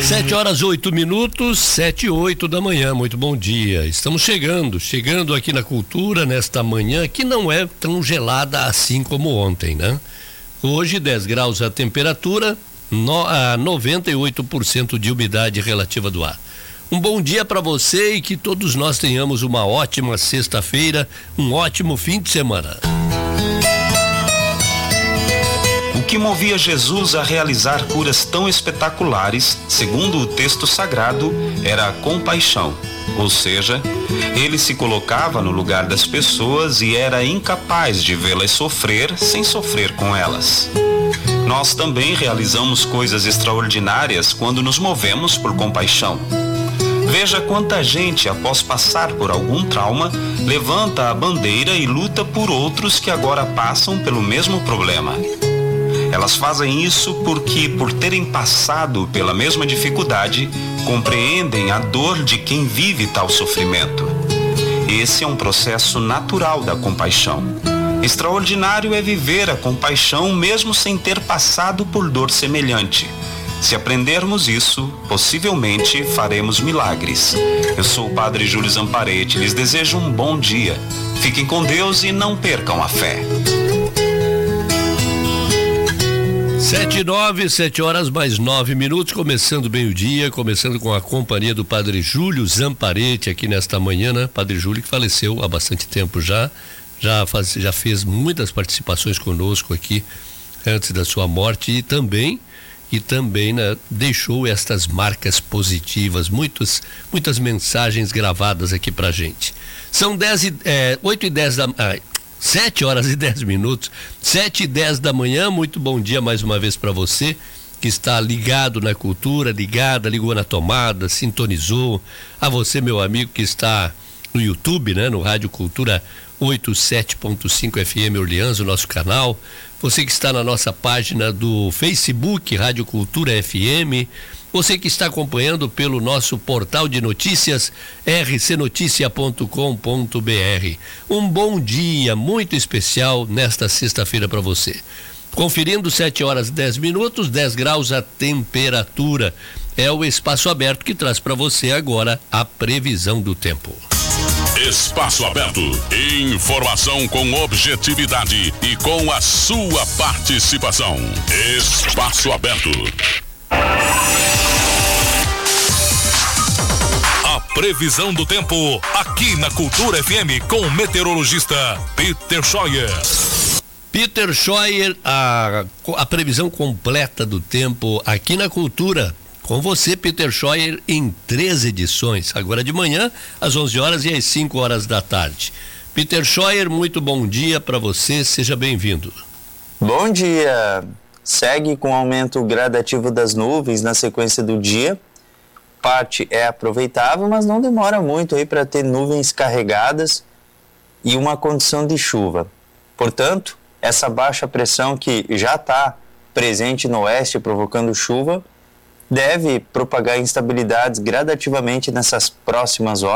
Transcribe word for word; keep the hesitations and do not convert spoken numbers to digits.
Sete horas, oito minutos, sete e oito da manhã, muito bom dia. Estamos chegando, chegando aqui na Cultura nesta manhã que não é tão gelada assim como ontem, né? Hoje dez graus a temperatura, no, a noventa e oito por cento de umidade relativa do ar. Um bom dia para você e que todos nós tenhamos uma ótima sexta-feira, um ótimo fim de semana. O que movia Jesus a realizar curas tão espetaculares, segundo o texto sagrado, era a compaixão. Ou seja, ele se colocava no lugar das pessoas e era incapaz de vê-las sofrer sem sofrer com elas. Nós também realizamos coisas extraordinárias quando nos movemos por compaixão. Veja quanta gente, após passar por algum trauma, levanta a bandeira e luta por outros que agora passam pelo mesmo problema. Elas fazem isso porque, por terem passado pela mesma dificuldade, compreendem a dor de quem vive tal sofrimento. Esse é um processo natural da compaixão. Extraordinário é viver a compaixão mesmo sem ter passado por dor semelhante. Se aprendermos isso, possivelmente faremos milagres. Eu sou o Padre Júlio Zamparete, lhes desejo um bom dia. Fiquem com Deus e não percam a fé. Sete e nove, sete horas mais nove minutos, começando bem o dia, começando com a companhia do Padre Júlio Zamparete aqui nesta manhã, né? Padre Júlio que faleceu há bastante tempo já, já, faz, já fez muitas participações conosco aqui antes da sua morte e também, e também né, deixou estas marcas positivas, muitas, muitas mensagens gravadas aqui pra gente. São dez e, é, oito e dez da... Ah, Sete horas e dez minutos, sete e dez da manhã, muito bom dia mais uma vez para você que está ligado na Cultura, ligada, ligou na tomada, sintonizou, a você meu amigo que está no YouTube, né, no Rádio Cultura oitenta e sete ponto cinco F M Orleans, o nosso canal, você que está na nossa página do Facebook, Rádio Cultura F M, você que está acompanhando pelo nosso portal de notícias, r c noticia ponto com ponto b r. Um bom dia muito especial nesta sexta-feira para você. Conferindo sete horas e dez minutos, dez graus a temperatura. É o Espaço Aberto que traz para você agora a previsão do tempo. Espaço Aberto. Informação com objetividade e com a sua participação. Espaço Aberto. A previsão do tempo aqui na Cultura F M com o meteorologista Peter Scheuer. Peter Scheuer, a, a previsão completa do tempo aqui na Cultura. Com você, Peter Scheuer, em três edições. Agora de manhã, às onze horas e às cinco horas da tarde. Peter Scheuer, muito bom dia para você, seja bem-vindo. Bom dia. Segue com o aumento gradativo das nuvens na sequência do dia. Parte é aproveitável, mas não demora muito aí para ter nuvens carregadas e uma condição de chuva. Portanto, essa baixa pressão que já está presente no oeste provocando chuva deve propagar instabilidades gradativamente nessas próximas horas.